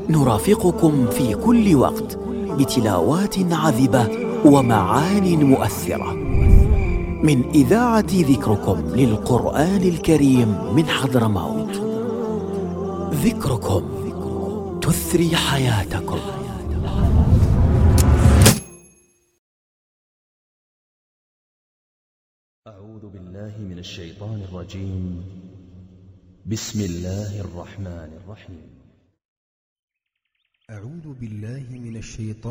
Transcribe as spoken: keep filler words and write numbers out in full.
نرافقكم في كل وقت بتلاوات عذبة ومعان مؤثرة من إذاعة ذكركم للقرآن الكريم من حضرموت. ذكركم تثري حياتكم. أعوذ بالله من الشيطان الرجيم. بسم الله الرحمن الرحيم. أعوذ بالله من الشيطان